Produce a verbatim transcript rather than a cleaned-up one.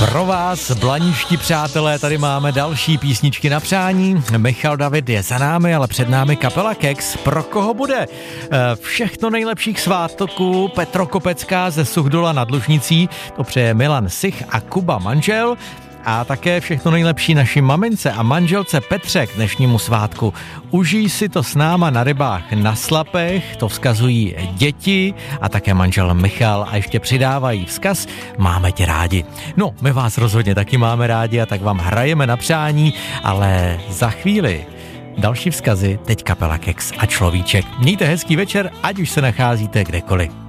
Pro vás, blaniští přátelé, tady máme další písničky na přání. Michal David je za námi, ale před námi kapela Kex. Pro koho bude? Všechno nejlepších svátků Petro Kopecká ze Suchdola nad Lužnicí, to přeje Milan Sich a Kuba manžel. A také všechno nejlepší naší mamince a manželce Petře k dnešnímu svátku. Užij si to s náma na rybách na Slapech, to vzkazují děti a také manžel Michal a ještě přidávají vzkaz máme tě rádi. No, my vás rozhodně taky máme rádi a tak vám hrajeme na přání, ale za chvíli další vzkazy, teď kapela Kex a Človíček. Mějte hezký večer, ať už se nacházíte kdekoliv.